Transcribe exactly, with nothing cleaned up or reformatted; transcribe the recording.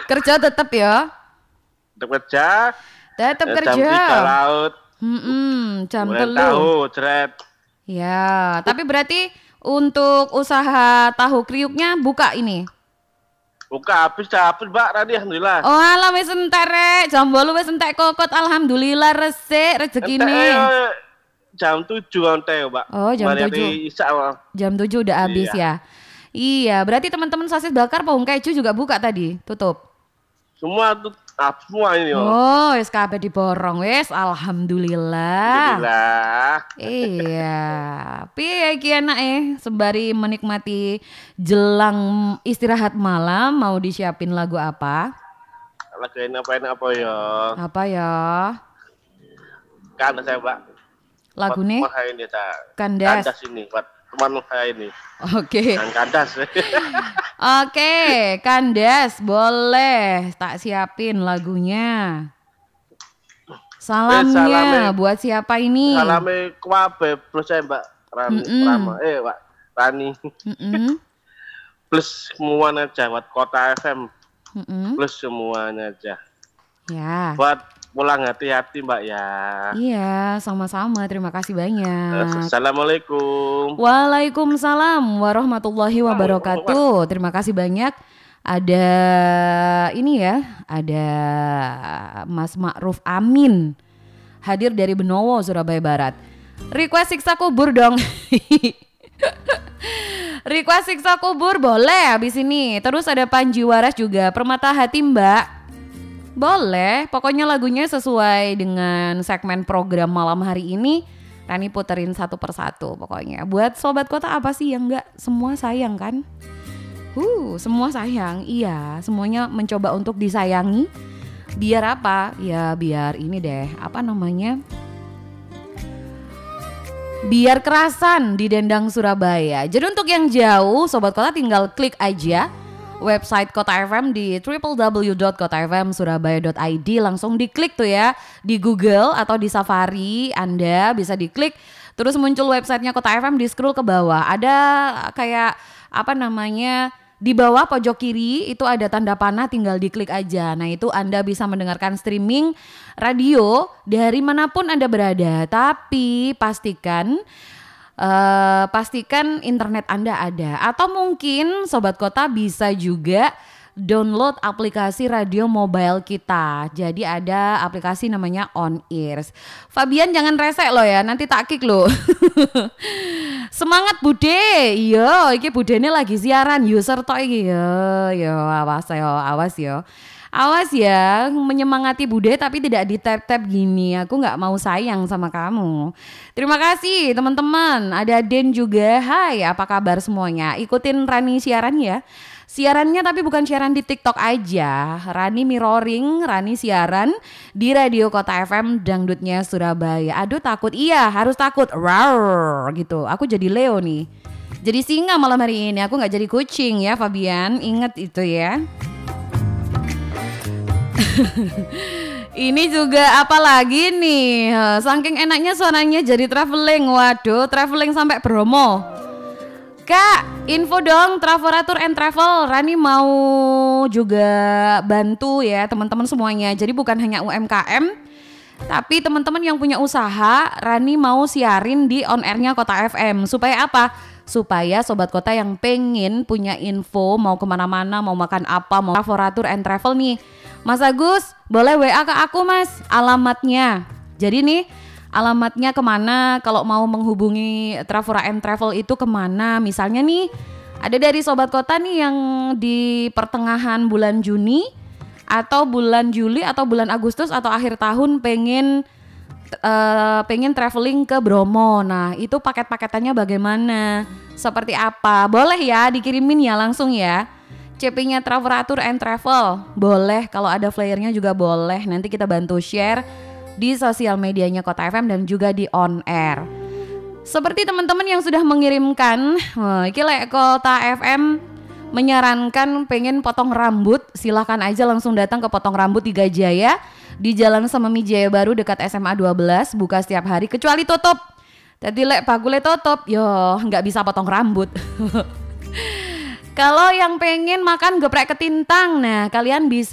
Kerja tetap ya. Tetap kerja. Tetap eh, kerja. Jam tiga laut. Hmm, jam Mulai telu. tahu, jeret. Ya, tapi berarti untuk usaha tahu kriuknya buka ini. Buka habis dah habis Mbak Rani alhamdulillah. Oh alah wis entek rek, jam bolu wis entek kokot alhamdulillah resik rezekine. Entek, jam tujuh entek, Mbak. Oh, jam Mari tujuh. Isa, Jam tujuh udah habis iya. ya. Iya, berarti teman-teman sosis bakar pohon keju juga buka tadi, tutup. Semua tuh ah, semua ini. Oh, wis kabeh diborong wis alhamdulillah. Alhamdulillah. Iya, piye iki enake sembari menikmati jelang istirahat malam mau disiapin lagu apa? Lagi enak apa ya? Apa ya? Kan saya, Mbak. Lagu nih? Buat saya ini, tak. Kandas. Kandas ini buat teman saya ini. Oke. Yang kandas. Oke, Kandas boleh tak siapin lagunya. Salamnya Eh, salame. buat siapa ini? Salame kuabe plus saya Mbak Rani, Mm-mm. Rama. Eh, Mbak Rani. Mm-mm, Plus semuanya aja buat Kota F M. mm-mm. Plus semuanya aja. Ya, Buat pulang hati-hati Mbak ya. iya sama-sama. Terima kasih banyak. Assalamualaikum. Waalaikumsalam warahmatullahi wabarakatuh. Terima kasih banyak. Ada ini ya, ada Mas Ma'ruf Amin hadir dari Benowo, Surabaya Barat. Request siksa kubur dong. Request siksa kubur boleh habis ini. Terus ada Panji Waras juga, Permata Hati Mbak. Boleh, pokoknya lagunya sesuai dengan segmen program malam hari ini. Rani puterin satu persatu pokoknya. Buat sobat kota apa sih yang enggak semua sayang kan? Uh, semua sayang, iya. Semuanya mencoba untuk disayangi. Biar apa? Ya biar ini deh, apa namanya? Biar kerasan di Dendang Surabaya. Jadi untuk yang jauh, sobat kota tinggal klik aja website Kota F M di w w w dot kota f m surabaya dot i d, langsung diklik tuh ya di Google atau di Safari, Anda bisa diklik terus muncul websitenya Kota F M, di scroll ke bawah ada kayak apa namanya di bawah pojok kiri itu ada tanda panah, tinggal diklik aja. Nah itu Anda bisa mendengarkan streaming radio dari manapun Anda berada, tapi pastikan Uh, pastikan internet Anda ada. Atau mungkin sobat kota bisa juga download aplikasi radio mobile kita. Jadi ada aplikasi namanya On Ears. Fabian jangan resek lo ya, nanti tak kick lo. Semangat Bude. Iya, iki Budene lagi siaran user tok iki. Yo, yo awas yo, awas yo. Awas ya, menyemangati Bude tapi tidak di tap-tap gini. Aku gak mau sayang sama kamu. Terima kasih teman-teman. Ada Den juga. Hai, apa kabar semuanya? Ikutin Rani siaran ya. Siarannya tapi bukan siaran di TikTok aja. Rani mirroring, Rani siaran di Radio Kota F M Dangdutnya Surabaya. Aduh takut, iya harus takut. Rawr gitu. Aku jadi Leo nih. Jadi singa malam hari ini. Aku gak jadi kucing ya Fabian. Ingat itu ya. Ini juga apa lagi nih, saking enaknya suaranya jadi traveling. Waduh, traveling sampai Bromo. Kak, info dong Travelator and Travel. Rani mau juga bantu ya teman-teman semuanya. Jadi bukan hanya U M K M, tapi teman-teman yang punya usaha, Rani mau siarin di on airnya Kota F M. Supaya apa? Supaya sobat kota yang pengen punya info mau kemana-mana, mau makan apa, mau Travelator and Travel nih, Mas Agus boleh W A ke aku mas alamatnya. Jadi nih alamatnya kemana kalau mau menghubungi Travora and Travel itu kemana. Misalnya nih ada dari sobat kota nih yang di pertengahan bulan Juni atau bulan Juli atau bulan Agustus atau akhir tahun pengen uh, pengen traveling ke Bromo. Nah itu paket-paketannya bagaimana, seperti apa, boleh ya dikirimin ya langsung ya. C P-nya Travelator and Travel boleh, kalau ada flyernya juga boleh. Nanti kita bantu share di sosial medianya Kota F M dan juga di on air. Seperti teman-teman yang sudah mengirimkan, wah, iki lek Kota F M menyarankan pengen potong rambut, silahkan aja langsung datang ke Potong Rambut di Gajaya di Jalan Sememi Jaya Baru dekat S M A dua belas, buka setiap hari kecuali tutup. Tadi lek bakule tutup, yo nggak bisa potong rambut. Kalau yang pengen makan geprek ketintang, nah kalian bisa